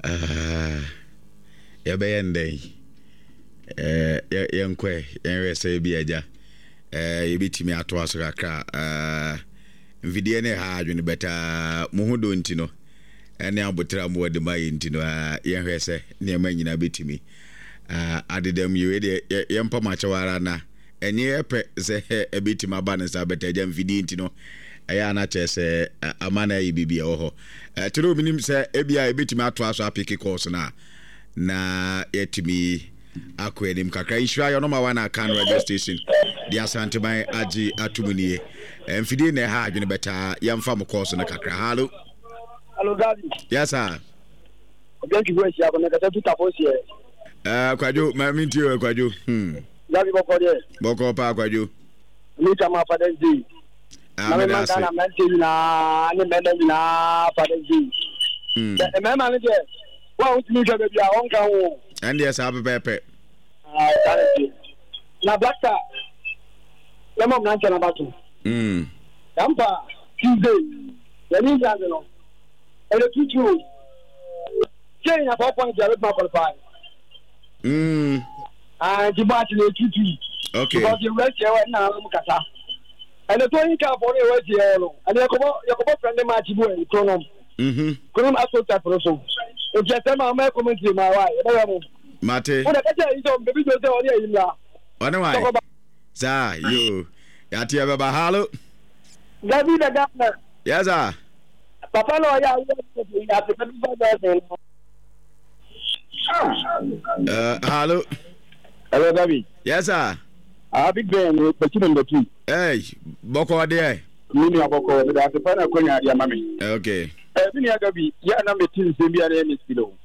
Yabayende. Yankwe, Yenrese Biaja. Yebitimi atwaso kakra. Mvidie ha adwene beta muhudo ntino. Ene abotra mo de mai ntino yenhwese ne manyina betimi. Adedam yede yempa machawara na. Enye epe se ebitima banesa beta jam mvidie ntino. Aya na chese amana yibibia oho. Tiro minim se ebia ebetimi atwaso apiki course na yetimi akwenim kakra insura yo no ma wana kan radio station di asanteman agi atumunie mfidie na ha adwene beta yamfa mo course na kakra. Hello Daddy. Yes sir. Thank you very much. Na kata tutaposie Kwadwo ma mintio Kwadwo Daddy boko de boko pa Kwadwo ni chama Father's Day na me kana mente na ni menda na Father's Day e me ma ne de wa utimi hwe bia on kan wo and yes abepepe na blackta na mom na chana batu yampa Tuesday yani jango no ele tutu change na 4 point zero ma qualify the match le tutu okay because you rest here na mukata ele to yin ka for e we je no ele yakobo friend match bu e konom konom asota proso o je tema ma commentary ma wa e ba mo Mate. Una kacha hizo mbebi zote wale yimla. Wana wai. Za yo. Yati ya baba halo. Gabi da gana. Yes sir. Papa lo ya ya pepe Hello. Hello Gabi. Yes sir. Big Ben peki number 2. Hey, boko ade. Mimi aboko da se pana konya ya mami. Okay. Bini ya Gabi ya na metin sembi ya ne miskilo.